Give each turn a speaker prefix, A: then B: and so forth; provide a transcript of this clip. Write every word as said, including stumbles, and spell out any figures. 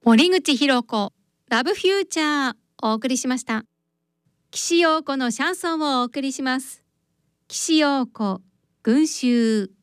A: 森口博子ラブフューチャーお送りしました。岸陽子のシャンソンをお送りします。岸陽子群衆。